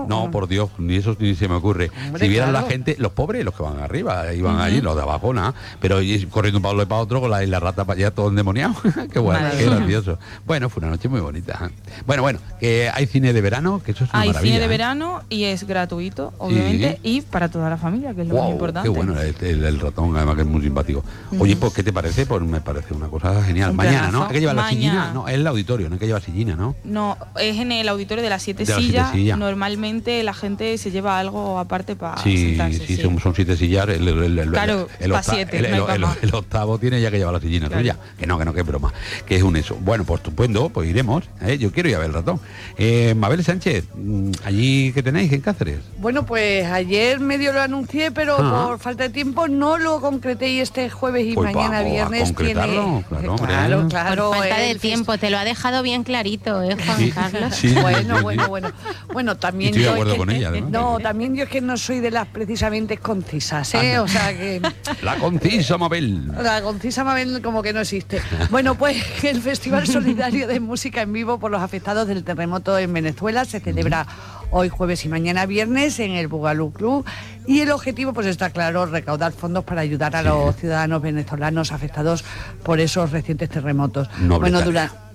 ¿no? No, por Dios, ni eso ni se me ocurre. Hombre, Si vieran claro. la gente, los pobres, los que van arriba, iban allí, los de abajo, nada. Pero corriendo para un lado y para otro, con la rata para allá, todo endemoniado. Qué bueno, qué gracioso. Bueno, fue una noche muy bonita. Bueno, que hay cine de verano, que eso es una Hay maravilla. cine de verano y es gratuito, obviamente, y para toda la familia, que es lo más importante. Qué bueno el ratón, además que es muy simpático. Oye, pues, ¿qué te parece? Pues me parece una cosa genial. Un Mañana, planazo. ¿no? Hay que llevar la Mañana. sillina. No, es el auditorio, no hay que llevar sillina, ¿no? No, es en el auditorio de las 7 De las 7 sillas. sillas. Normalmente la gente se lleva algo aparte para Sí, sentarse. sí, son 7 sillas. Claro, pa' siete, no hay pa' más. El octavo tiene ya que llevar la sillina suya. Que no, que broma. Que es un eso. Bueno, pues estupendo, pues iremos. Yo quiero ir a ver el ratón. Mabel Sánchez, ¿allí qué tenéis en Cáceres? Bueno, pues ayer medio lo anuncié, pero Ah. por falta de tiempo no lo concreté y este jueves y Pues mañana vamos a viernes concretarlo, tiene... claro, hombre. claro. Por falta de el tiempo, te lo ha dejado bien clarito, Juan Sí, Carlos. sí. Bueno, también Estoy de yo acuerdo es que, con ella, además. no, también yo es que no soy de las precisamente concisas, Anda. o sea que La concisa Mabel. la concisa Mabel como que no existe. Bueno, pues el Festival Solidario de Música en Vivo por los afectados del terremoto en Venezuela se celebra hoy jueves y mañana viernes en el Bugalú Club y el objetivo pues está claro, recaudar fondos para ayudar a los ciudadanos venezolanos afectados por esos recientes terremotos. Noble tarea.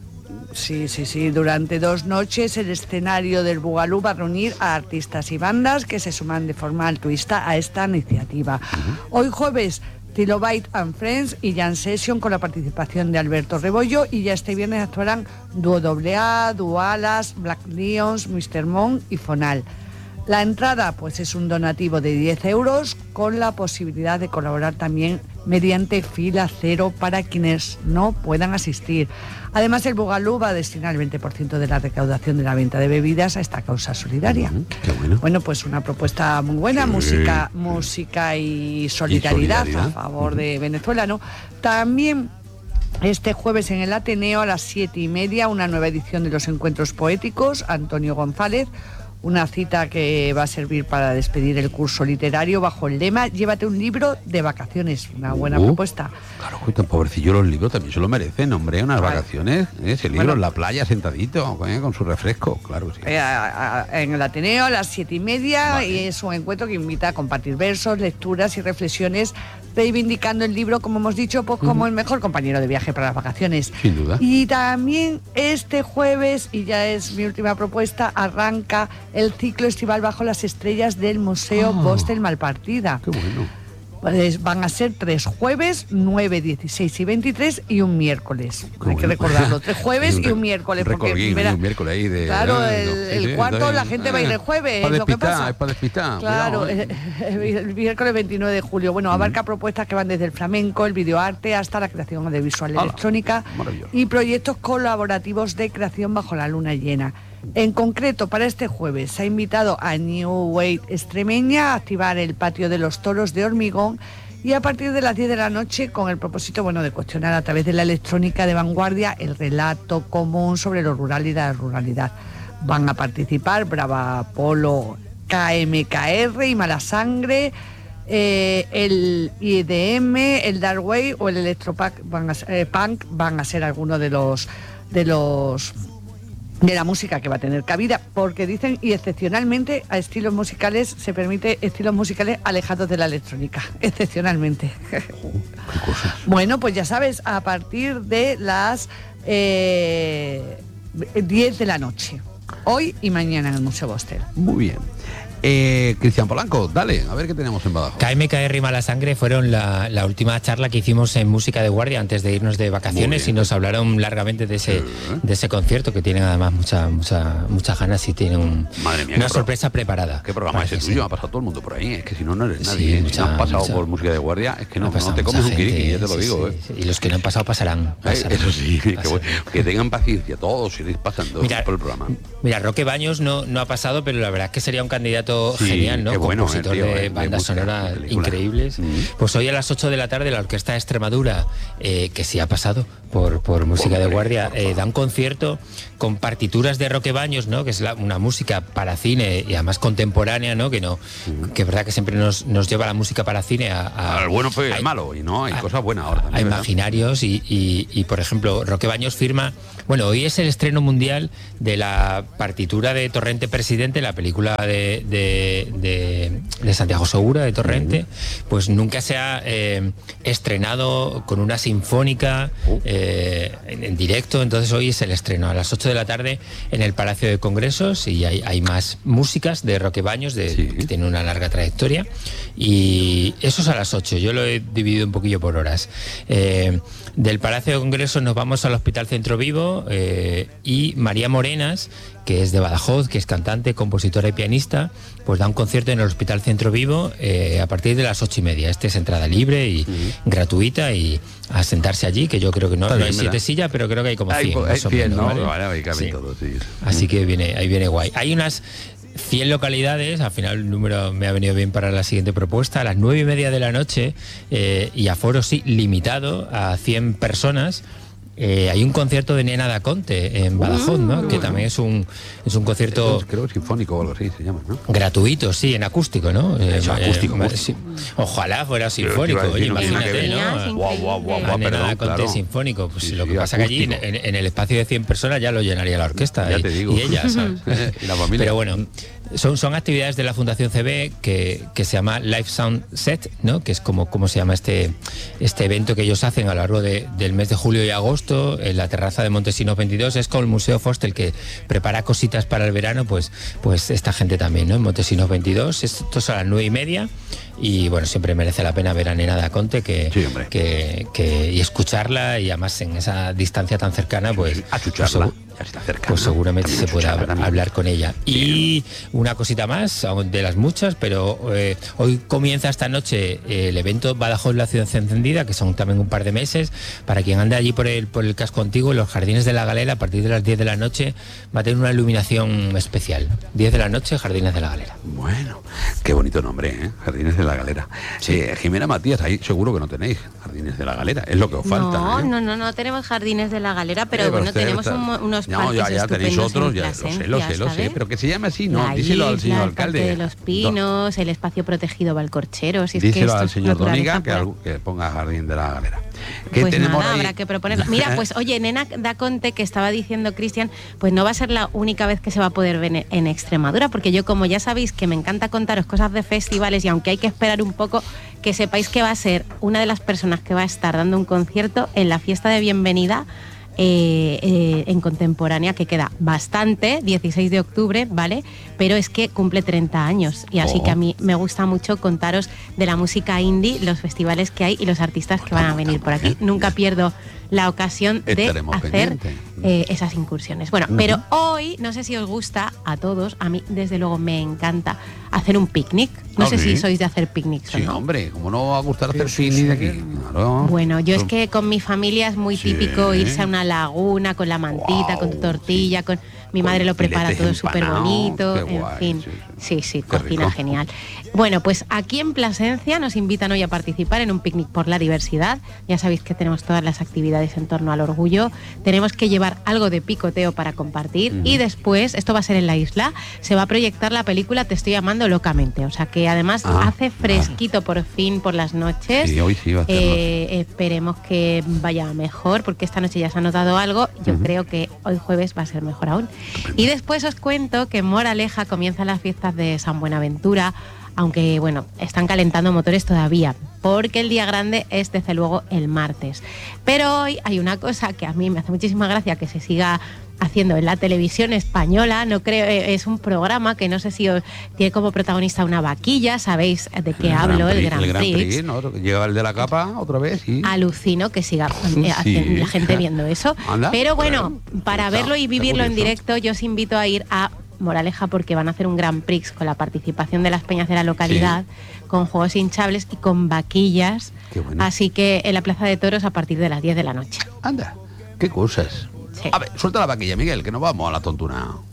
Durante 2 noches el escenario del Bugalú va a reunir a artistas y bandas que se suman de forma altruista a esta iniciativa. Hoy jueves Tilobite and Friends y Jam Session con la participación de Alberto Rebollo y ya este viernes actuarán Dúo AA, Dualas, Black Lions, Mr. Mon y Fonal. La entrada pues es un donativo de 10 euros con la posibilidad de colaborar también mediante fila cero para quienes no puedan asistir. Además, el Bugalú va a destinar el 20% de la recaudación de la venta de bebidas a esta causa solidaria. Qué bueno. Bueno, pues una propuesta muy buena, Sí. música y solidaridad a favor de Venezuela, ¿no? También este jueves en el Ateneo a las 7:30, una nueva edición de los Encuentros Poéticos, Antonio González, una cita que va a servir para despedir el curso literario bajo el lema Llévate un libro de vacaciones, una buena propuesta. Claro, tan pobrecillo los libros también se lo merecen, hombre, unas vacaciones, ese libro Bueno. en la playa sentadito, con su refresco, claro que sí. En el Ateneo a las 7:30 Vale. y es un encuentro que invita a compartir versos, lecturas y reflexiones reivindicando el libro, como hemos dicho, pues como el mejor compañero de viaje para las vacaciones. Sin duda. Y también este jueves, y ya es mi última propuesta, arranca el ciclo estival bajo las estrellas del Museo Bostel Malpartida. Qué bueno. Pues van a ser 3 jueves, 9, 16 y 23 y un miércoles. Qué Hay que bueno. recordar 3 jueves Hay y un miércoles. Porque recordín, verá, un miércoles ahí de... claro, sí, el sí, cuarto está la bien. gente va a ir el jueves, Para es lo que despistar, pasa. es para despistar. Claro, cuidado, el miércoles 29 de julio. Bueno, abarca propuestas que van desde el flamenco, el videoarte, hasta la creación audiovisual ¡Hala! electrónica Maravilloso. y proyectos colaborativos de creación bajo la luna llena. En concreto, para este jueves se ha invitado a New Wave Extremeña a activar el patio de los toros de Hormigón y a partir de las 10 de la noche con el propósito de cuestionar a través de la electrónica de vanguardia el relato común sobre lo rural y la ruralidad. Van a participar Brava Polo, KMKR y Mala Sangre, el IDM, el Dark Wave o el Electropunk punk van a ser algunos de la música que va a tener cabida, porque dicen, y excepcionalmente a estilos musicales se permite estilos musicales alejados de la electrónica, excepcionalmente. Qué cosas. Bueno, pues ya sabes, a partir de las 10 de la noche, hoy y mañana en el Museo Bostel. Muy bien. Cristian Polanco, dale, a ver qué tenemos en Badajoz. KMKR y Mala Sangre fueron la última charla que hicimos en Música de Guardia antes de irnos de vacaciones y nos hablaron largamente de ese concierto que tienen además muchas ganas y tienen Madre mía, una qué sorpresa preparada. ¿Qué programa es Parece, el tuyo? sí. Ha pasado todo el mundo por ahí, es que si no, no eres Sí, nadie. Si no has pasado mucha- por música de guardia, es que no Ha pasado te comes mucha un kiriki, gente, ya te lo sí, digo. sí, sí. Y los que no han pasado pasarán. Eso sí, que, pasarán. que tengan paciencia, todos iréis pasando por el programa. Mira, Roque Baños no ha pasado, pero la verdad es que sería un candidato Sí, genial, ¿no? qué bueno, Compositor tío, de de bandas música, sonoras de película. increíbles. Pues hoy a las 8 de la tarde la Orquesta de Extremadura, que sí ha pasado por música de guardia, da un concierto con partituras de Roque Baños, ¿no? Que es una música para cine y además contemporánea, ¿no? Que es verdad que siempre nos lleva la música para cine al bueno fue el malo, y no hay cosas buenas ahora también, a imaginarios y por ejemplo Roque Baños firma, bueno, hoy es el estreno mundial de la partitura de Torrente Presidente, la película de Santiago Segura, de Torrente. Pues nunca se ha estrenado con una sinfónica en directo, entonces hoy es el estreno a las 8 de la tarde en el Palacio de Congresos, y hay más músicas de Roque Baños, que tiene una larga trayectoria, y eso es a las 8, yo lo he dividido un poquillo por horas. Del Palacio de Congresos nos vamos al Hospital Centro Vivo, y María Morenas, que es de Badajoz, que es cantante, compositora y pianista, pues da un concierto en el Hospital Centro Vivo a partir de las 8:30. Este es entrada libre y gratuita, y a sentarse allí, que yo creo que no hay 7 sillas, pero creo que hay como 100. Hay 100, ¿no? ¿vale? Sí. Todo, sí. Así que ahí viene guay. Hay unas 100 localidades, al final el número me ha venido bien para la siguiente propuesta, a las 9:30 de la noche, y aforo sí limitado a 100 personas. Hay un concierto de Nena Da Conte en Badajoz, ¿no? Que también es un concierto, creo sinfónico o algo así se llama, ¿no? Gratuito, sí, en acústico, ¿no? Acústico. Sí. Ojalá fuera sinfónico. Oye, imagínate, ¿no? Guau, Nena Da Conte sinfónico. Pues sí, lo que pasa que allí en el espacio de 100 personas ya lo llenaría la orquesta. Ya te digo. Y ella, ¿sabes? Y la familia. Pero bueno, son actividades de la Fundación CB que se llama Live Sound Set, ¿no? Que es como se llama este evento que ellos hacen a lo largo del mes de julio y agosto en la terraza de Montesinos 22. Es con el Museo Fostel, que prepara cositas para el verano, pues esta gente también, ¿no? En Montesinos 22. Esto es a las 9:30. Y bueno, siempre merece la pena ver a Nena Da Conte y escucharla, y además en esa distancia tan cercana, pues achucharla. Pues seguramente se puede hablar con ella. Y una cosita más, de las muchas, pero hoy comienza esta noche el evento Badajoz, la ciudad encendida, que son también un par de meses. Para quien ande allí por el casco antiguo, en los Jardines de la Galera, a partir de las 10 de la noche va a tener una iluminación especial. 10 de la noche, Jardines de la Galera. Bueno, qué bonito nombre, ¿eh? Jardines de la Galera. Sí. Jimena Matías, ahí seguro que no tenéis Jardines de la Galera, es lo que os falta. No tenemos Jardines de la Galera, pero bueno, tenemos unos no, ya tenéis otros, ya lo sé, pero que se llame así, ¿no? Díselo al señor alcalde. De los Pinos, el espacio protegido Valcorchero. Díselo al señor Doniga que ponga Jardín de la Galera. Pues nada, habrá que proponerlo. Mira, pues oye, Nena Da Conte, que estaba diciendo Cristian, pues no va a ser la única vez que se va a poder ver en Extremadura, porque yo, como ya sabéis que me encanta contaros cosas de festivales, y aunque hay que esperar un poco, que sepáis que va a ser una de las personas que va a estar dando un concierto en la fiesta de bienvenida en Contemporánea, que queda bastante, 16 de octubre, ¿vale? Pero es que cumple 30 años, y así que a mí me gusta mucho contaros de la música indie, los festivales que hay y los artistas que van a venir por aquí. Nunca pierdo la ocasión de hacer esas incursiones. Bueno, pero hoy, no sé si os gusta a todos, a mí desde luego me encanta hacer un picnic. No sé si sois de hacer picnics o no. Sí, hombre, ¿cómo no va a gustar hacer picnic de aquí? Claro. Bueno, yo es que con mi familia es muy típico irse a una laguna con la mantita, con tu tortilla, con mi madre lo prepara todo súper bonito, en fin. Sí, cocina genial. Bueno, pues aquí en Plasencia nos invitan hoy a participar en un picnic por la diversidad. Ya sabéis que tenemos todas las actividades en torno al orgullo. Tenemos que llevar algo de picoteo para compartir, y después, esto va a ser en la isla, se va a proyectar la película Te estoy amando locamente. O sea que además hace fresquito por fin por las noches. Sí, hoy sí va a hacer esperemos que vaya mejor, porque esta noche ya se ha notado algo. Yo creo que hoy jueves va a ser mejor aún. Y después os cuento que en Moraleja comienzan las fiestas de San Buenaventura, aunque bueno, están calentando motores todavía, porque el día grande es desde luego el martes. Pero hoy hay una cosa que a mí me hace muchísima gracia que se siga haciendo en la televisión española, no creo, es un programa que no sé si tiene como protagonista una vaquilla, sabéis de qué hablo, el Grand Prix, ¿no? Llega el de la capa otra vez y alucino que siga la gente viendo eso. Anda, pero bueno, para verlo y vivirlo en directo, yo os invito a ir a Moraleja, porque van a hacer un Grand Prix con la participación de las peñas de la localidad, con juegos hinchables y con vaquillas. Así que en la Plaza de Toros a partir de las 10 de la noche. Anda, qué cosas. Sí. A ver, suelta la vaquilla, Miguel, que nos vamos a la tontuna.